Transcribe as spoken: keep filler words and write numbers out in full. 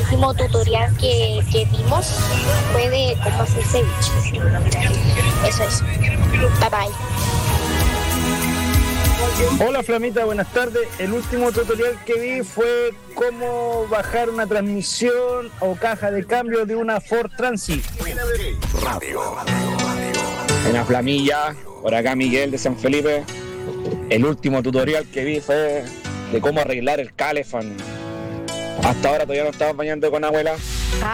último tutorial que, que vimos fue de cómo hacer ceviche. Eso es. Bye bye. Hola Flamita, buenas tardes. El último tutorial que vi fue cómo bajar una transmisión o caja de cambio de una Ford Transit. Radio. Buena Flamilla, por acá Miguel de San Felipe. El último tutorial que vi fue de cómo arreglar el calefón. Hasta ahora todavía no estaba bañando con abuela.